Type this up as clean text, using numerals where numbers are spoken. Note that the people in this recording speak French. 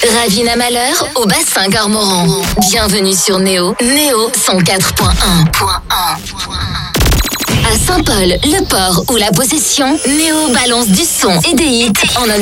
Ravina Malheur au bassin Garmoran. Bienvenue sur Néo. Néo 104.1. À Saint-Paul, le port ou la possession, Néo balance du son et des hits en